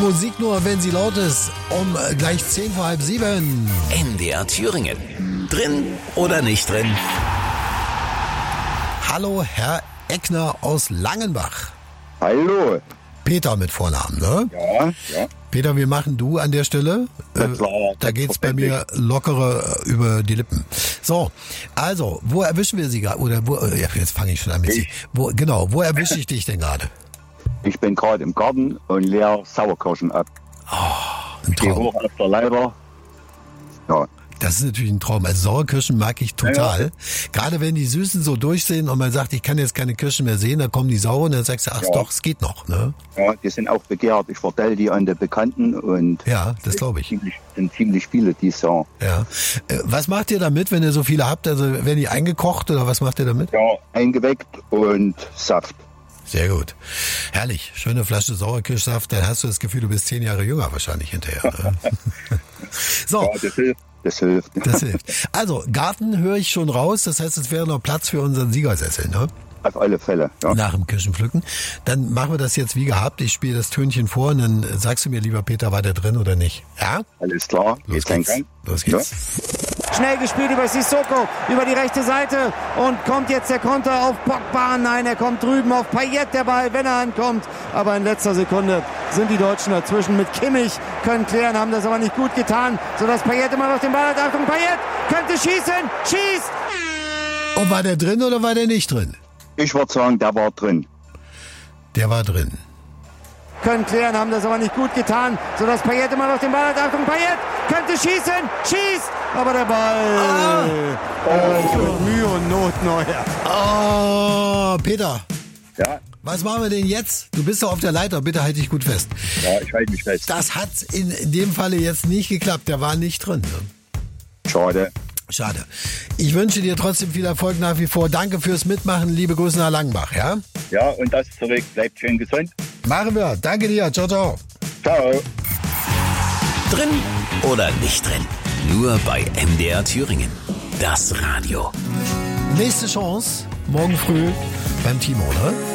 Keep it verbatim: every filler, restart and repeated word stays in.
Musik nur, wenn sie laut ist, um gleich zehn vor halb sieben. M D R Thüringen. Drin oder nicht drin? Hallo, Herr Eckner aus Langenbach. Hallo. Peter mit Vornamen, ne? Ja, ja. Peter, wir machen du an der Stelle. Na klar, da geht's bei mir lockere über die Lippen. So, also, wo erwischen wir Sie gerade? Oder wo, ja, jetzt fange ich schon an mit Sie. Wo, genau, wo erwische ich dich denn gerade? Ich bin gerade im Garten und leer Sauerkirschen ab. Oh, ein Ich gehe Traum. hoch auf der Leiter. Ja. Das ist natürlich ein Traum. Also Sauerkirschen mag ich total. Ja, ja. Gerade wenn die Süßen so durchsehen und man sagt, ich kann jetzt keine Kirschen mehr sehen, dann kommen die sauren und dann sagst du, ach Ja. doch, es geht noch. Ne? Ja, die sind auch begehrt. Ich vertelle die an die Bekannten und Ja, das glaube ich. ziemlich, sind ziemlich viele dieses Jahr. Ja. Äh, Was macht ihr damit, wenn ihr so viele habt? Also werden die eingekocht oder was macht ihr damit? Ja, eingeweckt und Saft. Sehr gut. Herrlich. Schöne Flasche Sauerkirschsaft. Dann hast du das Gefühl, du bist zehn Jahre jünger wahrscheinlich hinterher. Ne? So, Ja, das hilft. Das hilft. das hilft. Also, Garten höre ich schon raus. Das heißt, es wäre noch Platz für unseren Siegersessel, ne? Auf alle Fälle. Ja. Nach dem Kirschenpflücken. Dann machen wir das jetzt wie gehabt. Ich spiele das Tönchen vor und dann sagst du mir, lieber Peter, war der drin oder nicht? Ja? Alles klar. Los Jetzt ein geht's. Gang. Los geht's. Schnell gespielt über Sissoko, über die rechte Seite und kommt jetzt der Konter auf Pogba. Nein, er kommt drüben auf Payet, der Ball, wenn er ankommt. Aber in letzter Sekunde sind die Deutschen dazwischen mit Kimmich, können klären, haben das aber nicht gut getan, sodass Payet immer noch den Ball hat. Achtung, Payet könnte schießen, schießt! Und war der drin oder war der nicht drin? Ich würde sagen, der war drin. Der war drin. Können klären, haben das aber nicht gut getan, sodass Payet immer noch den Ball hat. Achtung, Payet könnte schießen, schießt! Aber der Ball... Ah. Oh, mit Mühe und Not neuer. Oh, Peter, Ja, was machen wir denn jetzt? Du bist doch auf der Leiter, bitte halt dich gut fest. ja, ich halte mich fest. Das hat in, in dem Falle jetzt nicht geklappt, der war nicht drin. Ne? Schade. Schade. Ich wünsche dir trotzdem viel Erfolg nach wie vor. Danke fürs Mitmachen. Liebe Grüße nach Langenbach, ja? Ja, und das zurück. Bleibt schön gesund. Machen wir. Danke dir. Ciao, ciao. Ciao. Drin oder nicht drin? Nur bei M D R Thüringen. Das Radio. Nächste Chance. Morgen früh beim Timo, ne?